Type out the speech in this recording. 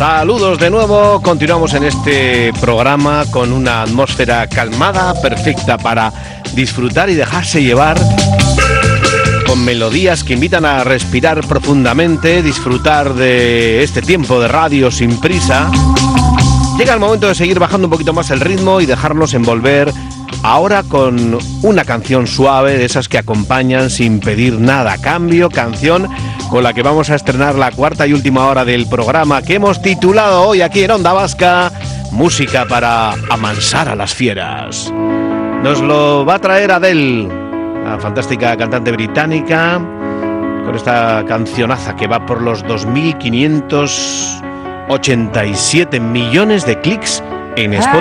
Saludos de nuevo, continuamos en este programa con una atmósfera calmada, perfecta para disfrutar y dejarse llevar, con melodías que invitan a respirar profundamente, disfrutar de este tiempo de radio sin prisa. Llega el momento de seguir bajando un poquito más el ritmo y dejarnos envolver ahora con una canción suave, de esas que acompañan sin pedir nada a cambio, canción con la que vamos a estrenar la cuarta y última hora del programa que hemos titulado hoy aquí en Onda Vasca, Música para amansar a las fieras. Nos lo va a traer Adele, la fantástica cantante británica, con esta cancionaza que va por los 2.587 millones de clics en Spotify.